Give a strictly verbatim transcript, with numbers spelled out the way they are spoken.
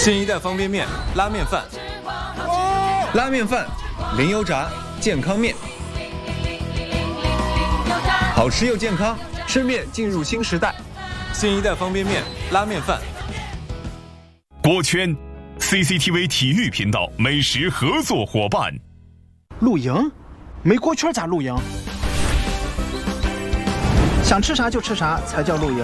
新一代方便面、拉面饭， 拉面饭，零油炸，健康面，好吃又健康， 吃面进入新时代。 新一代方便面、拉面饭。 锅圈 ，C C T V 体育频道美食合作伙伴。 露营？没锅圈咋露营？想吃啥就吃啥才叫露营。